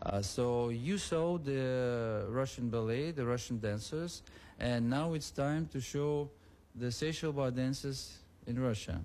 So you saw the Russian ballet, the Russian dancers, and now it's time to show the Seychelles bar dances in Russia.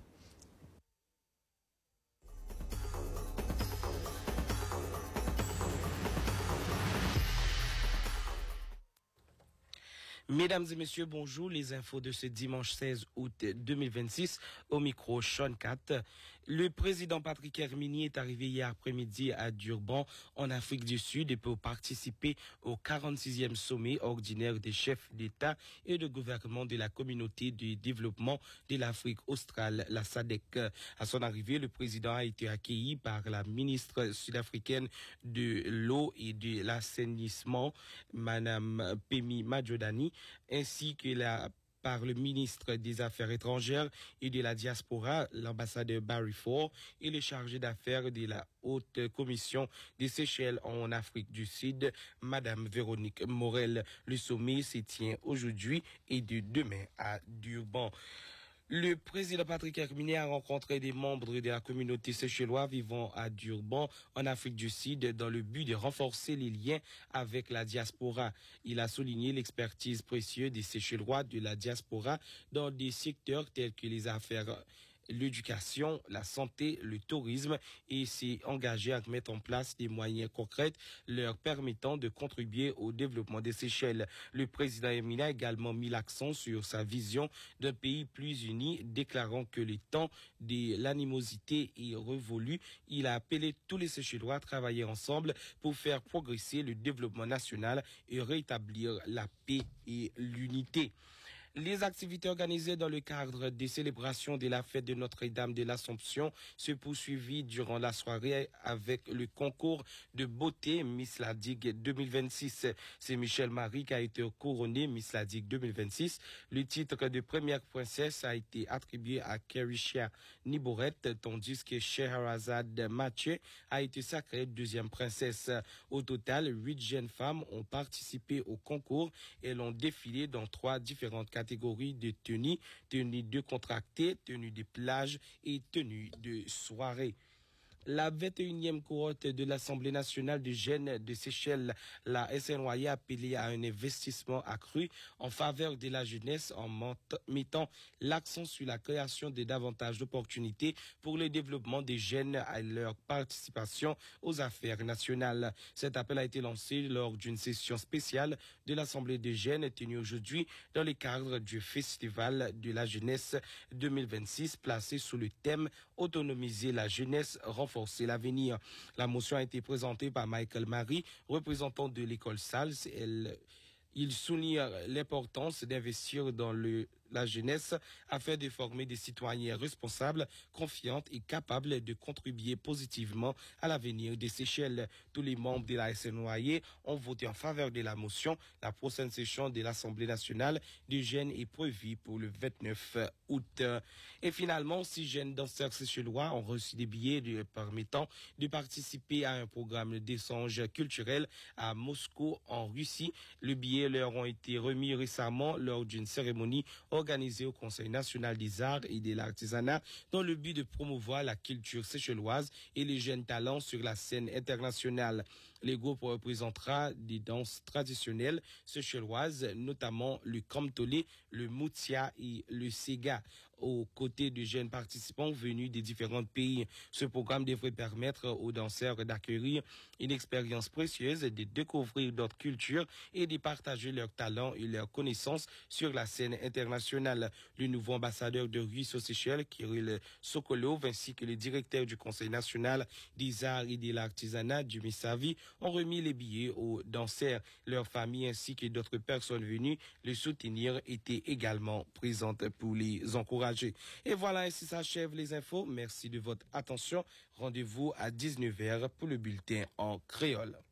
Mesdames et messieurs, bonjour. Les infos de ce dimanche 16 août 2026 au micro Sean Cat. Le président Patrick Hermini est arrivé hier après-midi à Durban, en Afrique du Sud, pour participer au 46e sommet ordinaire des chefs d'État et de gouvernement de la communauté de développement de l'Afrique australe, la SADC. À son arrivée, le président a été accueilli par la ministre sud-africaine de l'eau et de l'assainissement, Madame Pemi Majodani, ainsi que par le ministre des Affaires étrangères et de la diaspora, l'ambassadeur Barry Ford, et le chargé d'affaires de la Haute Commission des Seychelles en Afrique du Sud, Madame Véronique Morel. Le sommet se tient aujourd'hui et de demain à Durban. Le président Patrick Hermini a rencontré des membres de la communauté séchelloise vivant à Durban, en Afrique du Sud, dans le but de renforcer les liens avec la diaspora. Il a souligné l'expertise précieuse des Séchellois de la diaspora dans des secteurs tels que les affaires, l'éducation, la santé, le tourisme, et s'est engagé à mettre en place des moyens concrets leur permettant de contribuer au développement des Seychelles. Le président Hermini a également mis l'accent sur sa vision d'un pays plus uni, déclarant que le temps de l'animosité est révolu. Il a appelé tous les Seychellois à travailler ensemble pour faire progresser le développement national et rétablir la paix et l'unité. Les activités organisées dans le cadre des célébrations de la fête de Notre-Dame de l'Assomption se poursuivent durant la soirée avec le concours de beauté Miss Ladigue 2026. C'est Michelle Marie qui a été couronnée Miss Ladigue 2026. Le titre de première princesse a été attribué à Kerisha Niboret, tandis que Scheherazade Mathieu a été sacrée deuxième princesse. Au total, 8 jeunes femmes ont participé au concours et l'ont défilé dans 3 différentes catégories de tenues: tenue de contractée, tenue de plage et tenue de soirée. La 21e cohorte de l'Assemblée nationale des jeunes de Seychelles, la SNY, a appelé à un investissement accru en faveur de la jeunesse en mettant l'accent sur la création de davantage d'opportunités pour le développement des jeunes à leur participation aux affaires nationales. Cet appel a été lancé lors d'une session spéciale de l'Assemblée des jeunes tenue aujourd'hui dans le cadre du Festival de la jeunesse 2026 placé sous le thème « Autonomiser la jeunesse, renforcer l'avenir ». La motion a été présentée par Michael Marie, représentant de l'école SALS. Il souligne l'importance d'investir dans la jeunesse afin de former des citoyens responsables, confiants et capables de contribuer positivement à l'avenir des Seychelles. Tous les membres de la SNY ont voté en faveur de la motion. La prochaine session de l'Assemblée nationale des jeunes est prévue pour le 29 août. Et finalement, 6 jeunes danseurs séchellois ont reçu des billets permettant de participer à un programme d'échange culturel à Moscou, en Russie. Le billet leur ont été remis récemment lors d'une cérémonie organisée au Conseil national des arts et de l'artisanat dans le but de promouvoir la culture séchelloise et les jeunes talents sur la scène internationale. Le groupe représentera des danses traditionnelles séchelloises, notamment le kamtolé, le moutia et le sega, aux côtés de jeunes participants venus des différents pays. Ce programme devrait permettre aux danseurs d'acquérir une expérience précieuse, de découvrir d'autres cultures et de partager leurs talents et leurs connaissances sur la scène internationale. Le nouveau ambassadeur de Russie aux Seychelles, Kirill Sokolov, ainsi que le directeur du Conseil national des arts et de l'artisanat, Jimmy Savi, ont remis les billets aux danseurs. Leurs familles ainsi que d'autres personnes venues les soutenir étaient également présentes pour les encourager. Et voilà, ainsi s'achèvent les infos. Merci de votre attention. Rendez-vous à 19h pour le bulletin en créole.